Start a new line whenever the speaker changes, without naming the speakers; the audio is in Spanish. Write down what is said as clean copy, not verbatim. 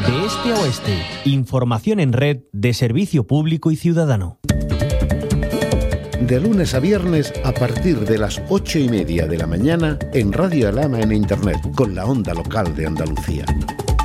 De este a oeste, información en red de servicio público y ciudadano.
De lunes a viernes a partir de las 8:30 de la mañana en Radio Alhama en Internet con la onda local de Andalucía.